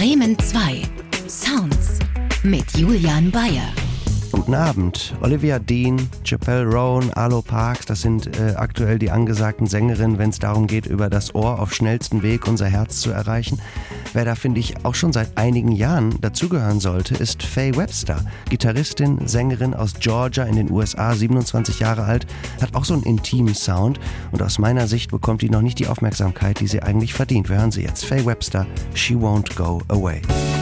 Bremen 2 Sounds mit Julian Bayer. Guten Abend. Olivia Dean, Chappell Roan, Arlo Parks, das sind aktuell die angesagten Sängerinnen, wenn es darum geht, über das Ohr auf schnellstem Weg unser Herz zu erreichen. Wer da, finde ich, auch schon seit einigen Jahren dazugehören sollte, ist Faye Webster. Gitarristin, Sängerin aus Georgia in den USA, 27 Jahre alt, hat auch so einen intimen Sound und aus meiner Sicht bekommt die noch nicht die Aufmerksamkeit, die sie eigentlich verdient. Wir hören sie jetzt. Faye Webster, She Won't Go Away.